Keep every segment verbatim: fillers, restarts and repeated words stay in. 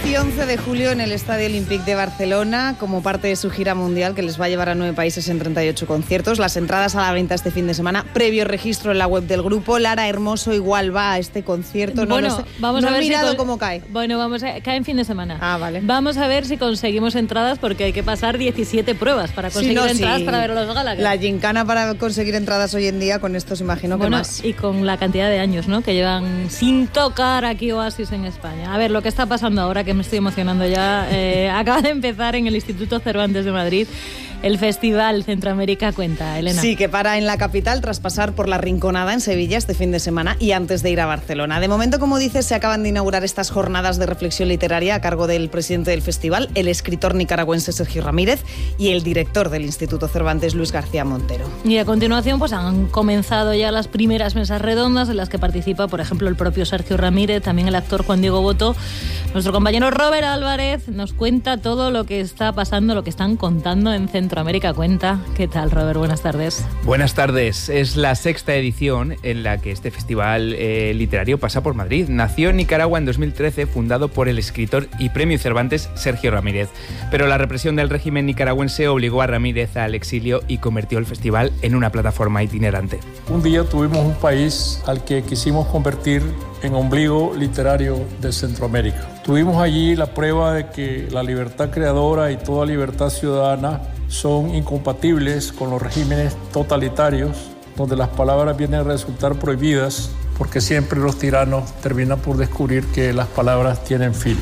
y once de julio en el Estadio Olímpic de Barcelona, como parte de su gira mundial que les va a llevar a nueve países en treinta y ocho conciertos. Las entradas a la venta este fin de semana, previo registro en la web del grupo. Lara Hermoso igual va a este concierto. No bueno, lo sé. vamos no a ver he mirado si cómo cae. Bueno, vamos a cae en fin de semana. Ah, vale. Vamos a ver si conseguimos entradas, porque hay que pasar diecisiete pruebas para conseguir sí, no, entradas sí. para ver a los Gallagher. La gincana para conseguir entradas hoy en día, con esto se imagino bueno, que más. Y con la cantidad de años, ¿no?, que llevan sin tocar aquí Oasis en España. A ver, lo que está pasando ahora, que me estoy emocionando ya, eh, acaba de empezar en el Instituto Cervantes de Madrid el Festival Centroamérica Cuenta, Elena. Sí, que para en la capital tras pasar por la Rinconada en Sevilla este fin de semana y antes de ir a Barcelona. De momento, como dices, se acaban de inaugurar estas jornadas de reflexión literaria a cargo del presidente del festival, el escritor nicaragüense Sergio Ramírez, y el director del Instituto Cervantes, Luis García Montero. Y a continuación pues han comenzado ya las primeras mesas redondas en las que participa, por ejemplo, el propio Sergio Ramírez, también el actor Juan Diego Botto. Nuestro compañero Robert Álvarez nos cuenta todo lo que está pasando, lo que están contando en Centroamérica Cuenta. ¿Qué tal, Robert? Buenas tardes. Buenas tardes. Es la sexta edición en la que este festival eh, literario pasa por Madrid. Nació en Nicaragua en dos mil trece, fundado por el escritor y premio Cervantes Sergio Ramírez. Pero la represión del régimen nicaragüense obligó a Ramírez al exilio y convirtió el festival en una plataforma itinerante. Un día tuvimos un país al que quisimos convertir en ombligo literario de Centroamérica. Tuvimos allí la prueba de que la libertad creadora y toda libertad ciudadana son incompatibles con los regímenes totalitarios, donde las palabras vienen a resultar prohibidas, porque siempre los tiranos terminan por descubrir que las palabras tienen filo.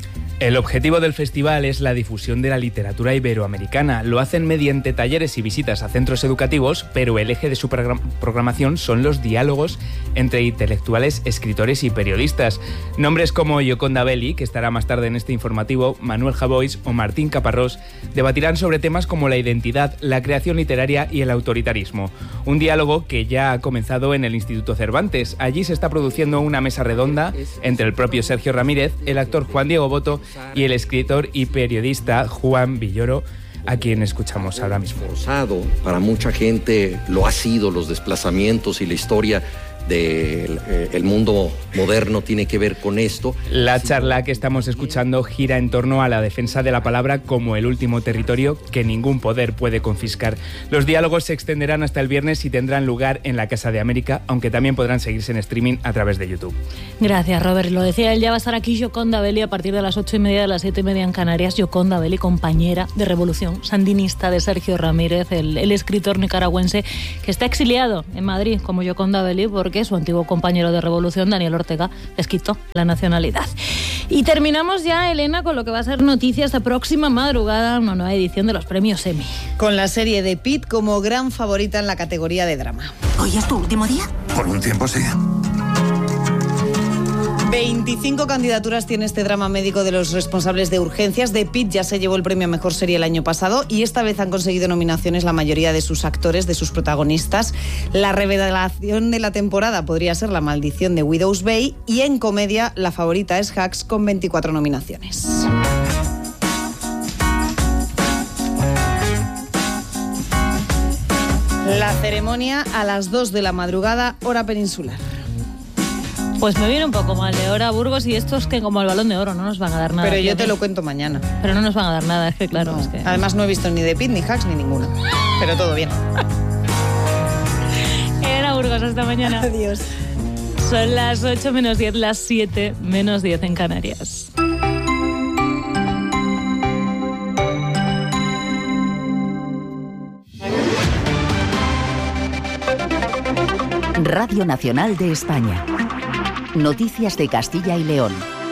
El objetivo del festival es la difusión de la literatura iberoamericana. Lo hacen mediante talleres y visitas a centros educativos, pero el eje de su program- programación son los diálogos entre intelectuales, escritores y periodistas. Nombres como Yoconda Belli, que estará más tarde en este informativo, Manuel Javois o Martín Caparrós debatirán sobre temas como la identidad, la creación literaria y el autoritarismo. Un diálogo que ya ha comenzado en el Instituto Cervantes. Allí se está produciendo una mesa redonda entre el propio Sergio Ramírez, el actor Juan Diego Botto y el escritor y periodista Juan Villoro, a quien escuchamos ahora mismo. Forzado, para mucha gente lo ha sido, los desplazamientos y la historia del eh, el mundo moderno tiene que ver con esto. La charla que estamos escuchando gira en torno a la defensa de la palabra como el último territorio que ningún poder puede confiscar. Los diálogos se extenderán hasta el viernes y tendrán lugar en la Casa de América, aunque también podrán seguirse en streaming a través de YouTube. Gracias, Robert. Lo decía él, ya va a estar aquí Yoconda Belli a partir de las ocho y media, de las siete y media en Canarias. Yoconda Belli, compañera de revolución sandinista de Sergio Ramírez, el, el escritor nicaragüense que está exiliado en Madrid como Yoconda Belli porque su antiguo compañero de revolución, Daniel Ortega, les quitó la nacionalidad. Y terminamos ya, Elena, con lo que va a ser noticia esta próxima madrugada, una nueva edición de los premios Emmy. Con la serie de Pitt como gran favorita en la categoría de drama. ¿Hoy es tu último día? Por un tiempo sí. veinticinco candidaturas tiene este drama médico de los responsables de urgencias. The Pitt ya se llevó el premio a Mejor Serie el año pasado y esta vez han conseguido nominaciones la mayoría de sus actores, de sus protagonistas. La revelación de la temporada podría ser La Maldición de Widow's Bay y en comedia la favorita es Hacks con veinticuatro nominaciones. La ceremonia a las dos de la madrugada, hora peninsular. Pues me viene un poco mal de hora, Burgos, y estos que como el Balón de Oro no nos van a dar nada. Pero yo fíjate. te lo cuento mañana. Pero no nos van a dar nada, es que claro. No. Es que... Además no he visto ni The Pitt, ni Hacks, ni ninguna. Pero todo bien. Era Burgos, hasta mañana. Adiós. Son las ocho menos diez, las siete menos diez en Canarias. Radio Nacional de España. Noticias de Castilla y León.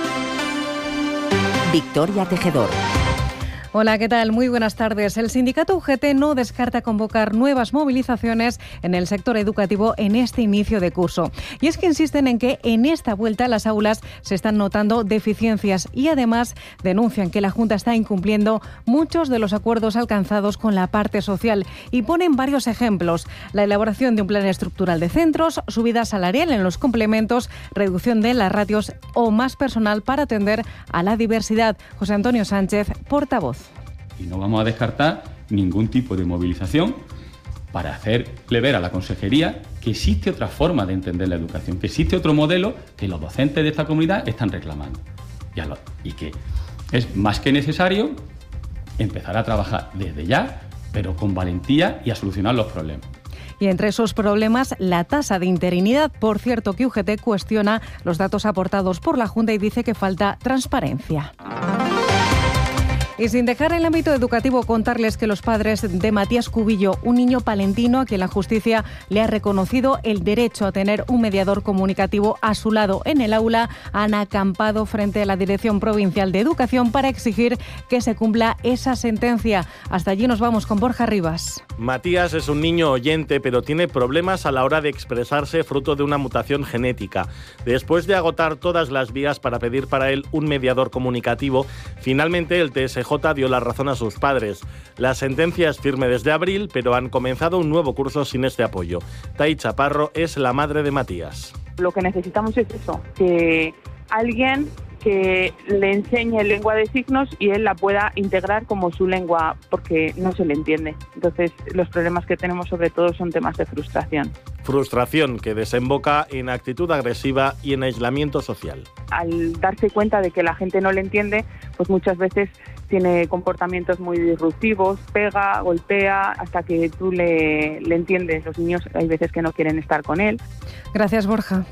Victoria Tejedor. Hola, ¿qué tal? Muy buenas tardes. El sindicato U G T no descarta convocar nuevas movilizaciones en el sector educativo en este inicio de curso. Y es que insisten en que en esta vuelta a las aulas se están notando deficiencias y además denuncian que la Junta está incumpliendo muchos de los acuerdos alcanzados con la parte social y ponen varios ejemplos: la elaboración de un plan estructural de centros, subida salarial en los complementos, reducción de las ratios o más personal para atender a la diversidad. José Antonio Sánchez, portavoz. Y no vamos a descartar ningún tipo de movilización para hacerle ver a la consejería que existe otra forma de entender la educación, que existe otro modelo que los docentes de esta comunidad están reclamando. Y, a lo, y que Es más que necesario empezar a trabajar desde ya, pero con valentía y a solucionar los problemas. Y entre esos problemas, la tasa de interinidad. Por cierto, que U G T cuestiona los datos aportados por la Junta y dice que falta transparencia. Y sin dejar el ámbito educativo, contarles que los padres de Matías Cubillo, un niño palentino a quien la justicia le ha reconocido el derecho a tener un mediador comunicativo a su lado en el aula, han acampado frente a la Dirección Provincial de Educación para exigir que se cumpla esa sentencia. Hasta allí nos vamos con Borja Rivas. Matías es un niño oyente, pero tiene problemas a la hora de expresarse fruto de una mutación genética. Después de agotar todas las vías para pedir para él un mediador comunicativo, finalmente el T S J dio la razón a sus padres. La sentencia es firme desde abril, pero han comenzado un nuevo curso sin este apoyo. Tai Chaparro es la madre de Matías. Lo que necesitamos es eso, que alguien que le enseñe lengua de signos y él la pueda integrar como su lengua, porque no se le entiende. Entonces, los problemas que tenemos sobre todo son temas de frustración. Frustración que desemboca en actitud agresiva y en aislamiento social. Al darse cuenta de que la gente no le entiende, pues muchas veces tiene comportamientos muy disruptivos, pega, golpea, hasta que tú le, le entiendes. Los niños hay veces que no quieren estar con él. Gracias, Borja.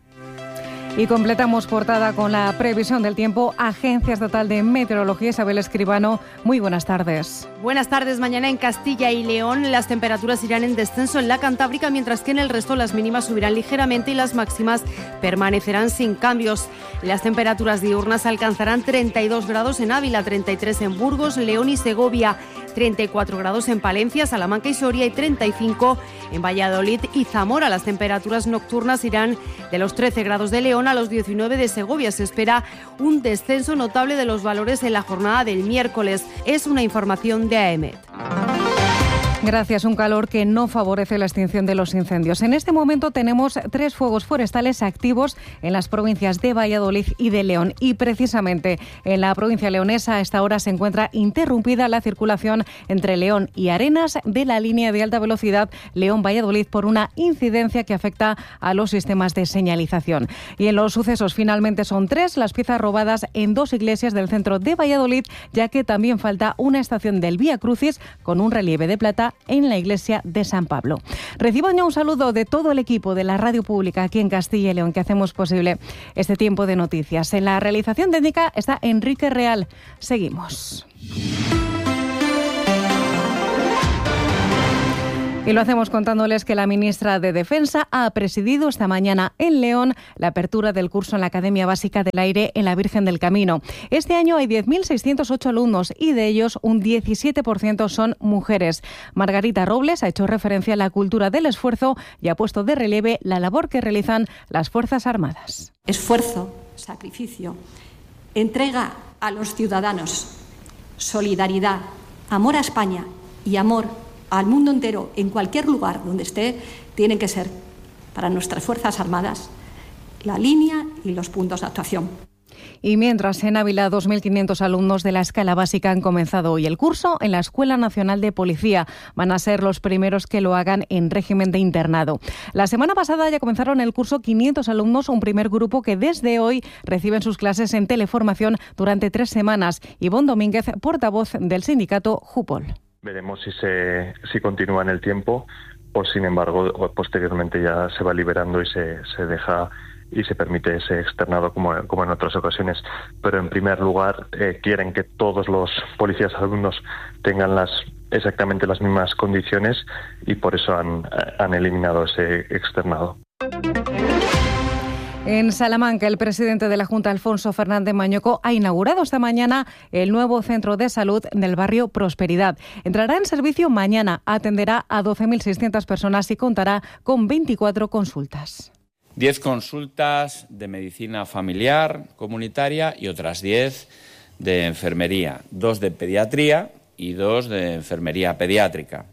Y completamos portada con la previsión del tiempo. Agencia Estatal de Meteorología, Isabel Escribano. Muy buenas tardes. Buenas tardes. Mañana en Castilla y León las temperaturas irán en descenso en la Cantábrica, mientras que en el resto las mínimas subirán ligeramente y las máximas permanecerán sin cambios. Las temperaturas diurnas alcanzarán treinta y dos grados en Ávila, treinta y tres en Burgos, León y Segovia, treinta y cuatro grados en Palencia, Salamanca y Soria y treinta y cinco en Valladolid y Zamora. Las temperaturas nocturnas irán de los trece grados de León a los diecinueve de Segovia. Se espera un descenso notable de los valores en la jornada del miércoles. Es una información de A E M E T. Gracias. Un calor que no favorece la extinción de los incendios. En este momento tenemos tres fuegos forestales activos en las provincias de Valladolid y de León. Y precisamente en la provincia leonesa a esta hora se encuentra interrumpida la circulación entre León y Arenas de la línea de alta velocidad León-Valladolid por una incidencia que afecta a los sistemas de señalización. Y en los sucesos finalmente son tres las piezas robadas en dos iglesias del centro de Valladolid, ya que también falta una estación del Vía Crucis con un relieve de plata en la iglesia de San Pablo. Reciban ya un saludo de todo el equipo de la Radio Pública aquí en Castilla y León, que hacemos posible este tiempo de noticias. En la realización técnica está Enrique Real. Seguimos. Y lo hacemos contándoles que la ministra de Defensa ha presidido esta mañana en León la apertura del curso en la Academia Básica del Aire en la Virgen del Camino. Este año hay diez mil seiscientos ocho alumnos y de ellos un diecisiete por ciento son mujeres. Margarita Robles ha hecho referencia a la cultura del esfuerzo y ha puesto de relieve la labor que realizan las Fuerzas Armadas. Esfuerzo, sacrificio, entrega a los ciudadanos, solidaridad, amor a España y amor al mundo entero, en cualquier lugar donde esté, tienen que ser para nuestras Fuerzas Armadas la línea y los puntos de actuación. Y mientras en Ávila dos mil quinientos alumnos de la escala básica han comenzado hoy el curso en la Escuela Nacional de Policía. Van a ser los primeros que lo hagan en régimen de internado. La semana pasada ya comenzaron el curso quinientos alumnos, un primer grupo que desde hoy reciben sus clases en teleformación durante tres semanas. Ivonne Domínguez, portavoz del sindicato Jupol. Veremos si se si continúa en el tiempo o, sin embargo, posteriormente ya se va liberando y se, se deja y se permite ese externado como, como en otras ocasiones. Pero en primer lugar eh, quieren que todos los policías alumnos tengan las exactamente las mismas condiciones y por eso han, han eliminado ese externado. En Salamanca, el presidente de la Junta, Alfonso Fernández Mañoco, ha inaugurado esta mañana el nuevo centro de salud del barrio Prosperidad. Entrará en servicio mañana, atenderá a doce mil seiscientas personas y contará con veinticuatro consultas. diez consultas de medicina familiar, comunitaria y otras diez de enfermería, dos de pediatría y dos de enfermería pediátrica.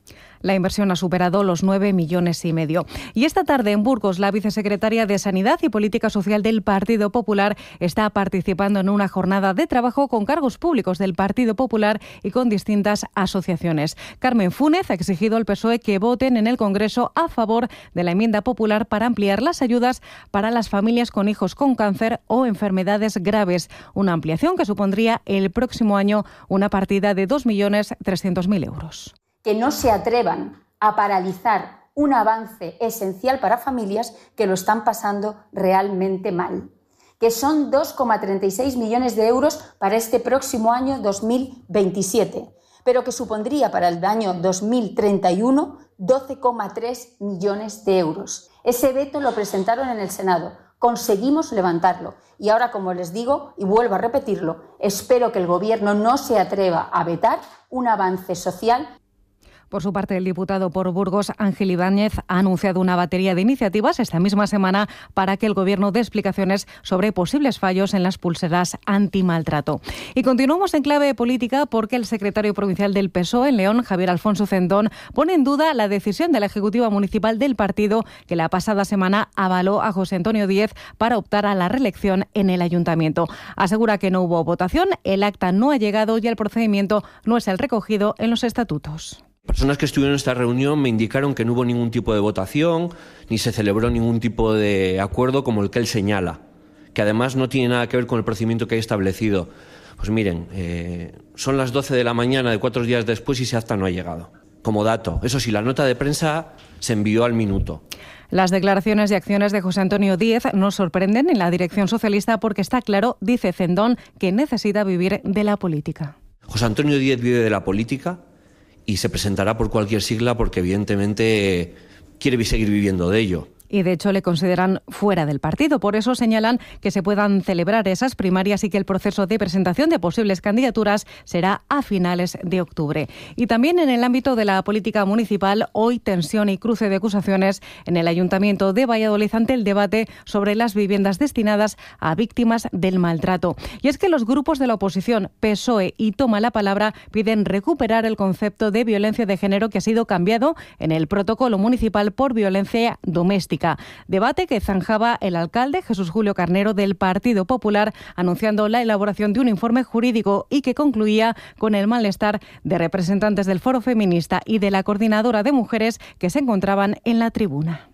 La inversión ha superado los nueve millones y medio. Y esta tarde en Burgos, la vicesecretaria de Sanidad y Política Social del Partido Popular está participando en una jornada de trabajo con cargos públicos del Partido Popular y con distintas asociaciones. Carmen Fúnez ha exigido al P S O E que voten en el Congreso a favor de la enmienda popular para ampliar las ayudas para las familias con hijos con cáncer o enfermedades graves, una ampliación que supondría el próximo año una partida de dos millones trescientos mil euros. Que no se atrevan a paralizar un avance esencial para familias que lo están pasando realmente mal, que son dos coma treinta y seis millones de euros para este próximo año dos mil veintisiete, pero que supondría para el año dos mil treinta y uno doce coma tres millones de euros. Ese veto lo presentaron en el Senado, conseguimos levantarlo y ahora, como les digo y vuelvo a repetirlo, espero que el Gobierno no se atreva a vetar un avance social. Por su parte, el diputado por Burgos, Ángel Ibáñez, ha anunciado una batería de iniciativas esta misma semana para que el Gobierno dé explicaciones sobre posibles fallos en las pulseras antimaltrato. Y continuamos en clave política porque el secretario provincial del P S O E en León, Javier Alfonso Cendón, pone en duda la decisión de la Ejecutiva Municipal del partido que la pasada semana avaló a José Antonio Díez para optar a la reelección en el ayuntamiento. Asegura que no hubo votación, el acta no ha llegado y el procedimiento no es el recogido en los estatutos. Personas que estuvieron en esta reunión me indicaron que no hubo ningún tipo de votación, ni se celebró ningún tipo de acuerdo como el que él señala, que además no tiene nada que ver con el procedimiento que hay establecido. Pues miren, eh, son las doce de la mañana de cuatro días después y ese acta no ha llegado. Como dato, eso sí, la nota de prensa se envió al minuto. Las declaraciones y acciones de José Antonio Díez nos sorprenden en la dirección socialista porque está claro, dice Cendón, que necesita vivir de la política. José Antonio Díez vive de la política y se presentará por cualquier sigla porque evidentemente quiere seguir viviendo de ello. Y de hecho le consideran fuera del partido. Por eso señalan que se puedan celebrar esas primarias y que el proceso de presentación de posibles candidaturas será a finales de octubre. Y también en el ámbito de la política municipal, hoy tensión y cruce de acusaciones en el Ayuntamiento de Valladolid ante el debate sobre las viviendas destinadas a víctimas del maltrato. Y es que los grupos de la oposición, P S O E y Toma la Palabra, piden recuperar el concepto de violencia de género que ha sido cambiado en el protocolo municipal por violencia doméstica. Debate que zanjaba el alcalde Jesús Julio Carnero del Partido Popular, anunciando la elaboración de un informe jurídico y que concluía con el malestar de representantes del Foro Feminista y de la Coordinadora de Mujeres que se encontraban en la tribuna.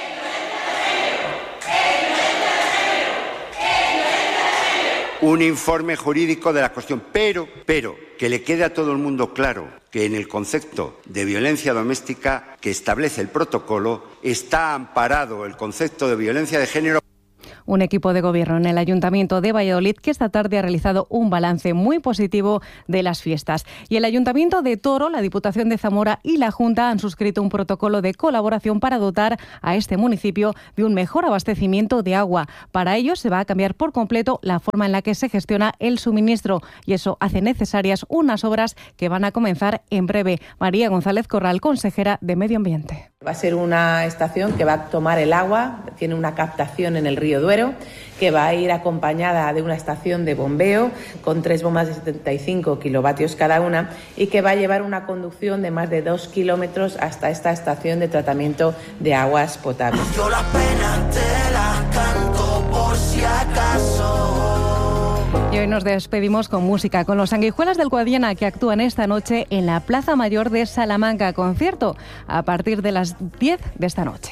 Un informe jurídico de la cuestión, pero, pero, que le quede a todo el mundo claro que en el concepto de violencia doméstica que establece el protocolo está amparado el concepto de violencia de género. Un equipo de gobierno en el Ayuntamiento de Valladolid que esta tarde ha realizado un balance muy positivo de las fiestas. Y el Ayuntamiento de Toro, la Diputación de Zamora y la Junta han suscrito un protocolo de colaboración para dotar a este municipio de un mejor abastecimiento de agua. Para ello se va a cambiar por completo la forma en la que se gestiona el suministro y eso hace necesarias unas obras que van a comenzar en breve. María González Corral, consejera de Medio Ambiente. Va a ser una estación que va a tomar el agua, tiene una captación en el río Duero, que va a ir acompañada de una estación de bombeo con tres bombas de setenta y cinco kilovatios cada una y que va a llevar una conducción de más de dos kilómetros hasta esta estación de tratamiento de aguas potables. Yo la pena te la canto por si acaso. Y hoy nos despedimos con música, con los Sanguijuelas del Guadiana que actúan esta noche en la Plaza Mayor de Salamanca. Concierto a partir de las diez de esta noche.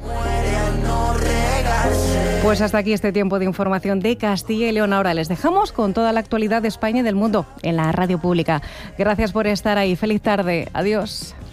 Pues hasta aquí este tiempo de información de Castilla y León. Ahora les dejamos con toda la actualidad de España y del mundo en la radio pública. Gracias por estar ahí. Feliz tarde. Adiós.